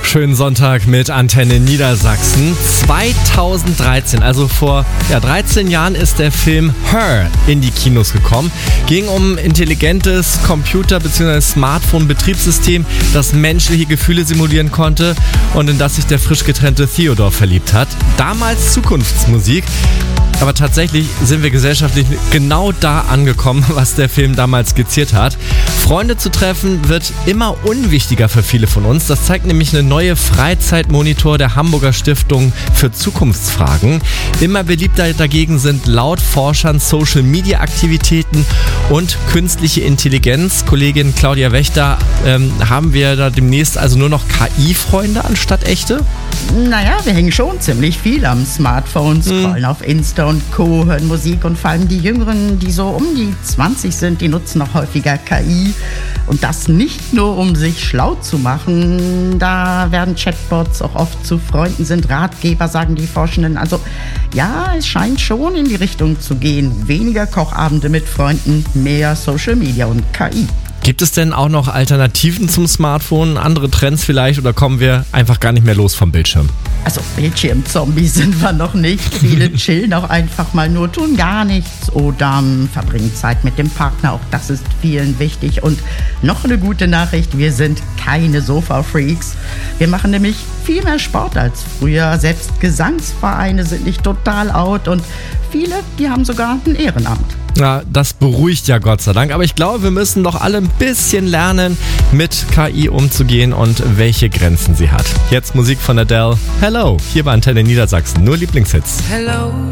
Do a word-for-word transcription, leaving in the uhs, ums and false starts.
Schönen Sonntag mit Antenne Niedersachsen. zweitausenddreizehn, also vor ja, dreizehn Jahren, ist der Film Her in die Kinos gekommen. Ging um intelligentes Computer- bzw. Smartphone-Betriebssystem, das menschliche Gefühle simulieren konnte und in das sich der frisch getrennte Theodore verliebt hat. Damals Zukunftsmusik. Aber tatsächlich sind wir gesellschaftlich genau da angekommen, was der Film damals skizziert hat. Freunde zu treffen wird immer unwichtiger für viele von uns. Das zeigt nämlich eine neue Freizeitmonitor der Hamburger Stiftung für Zukunftsfragen. Immer beliebter dagegen sind laut Forschern Social-Media-Aktivitäten und künstliche Intelligenz. Kollegin Claudia Wächter, ähm, haben wir da demnächst also nur noch K I-Freunde anstatt echte? Naja, wir hängen schon ziemlich viel am Smartphone, scrollen hm. auf Insta und Co., hören Musik und vor allem die Jüngeren, die so um die zwanzig sind, die nutzen noch häufiger K I. Und das nicht nur, um sich schlau zu machen, da werden Chatbots auch oft zu Freunden, sind Ratgeber, sagen die Forschenden. Also ja, es scheint schon in die Richtung zu gehen. Weniger Kochabende mit Freunden, mehr Social Media und K I. Gibt es denn auch noch Alternativen zum Smartphone, andere Trends vielleicht, oder kommen wir einfach gar nicht mehr los vom Bildschirm? Also Bildschirmzombie sind wir noch nicht. Viele chillen auch einfach mal nur, tun gar nichts oder um, verbringen Zeit mit dem Partner. Auch das ist vielen wichtig. Und noch eine gute Nachricht, wir sind keine Sofa-Freaks. Wir machen nämlich viel mehr Sport als früher. Selbst Gesangsvereine sind nicht total out und viele, die haben sogar ein Ehrenamt. Na, das beruhigt ja Gott sei Dank. Aber ich glaube, wir müssen doch alle ein bisschen lernen, mit K I umzugehen und welche Grenzen sie hat. Jetzt Musik von Adele. Hello, hier bei Antenne Niedersachsen. Nur Lieblingshits. Hello.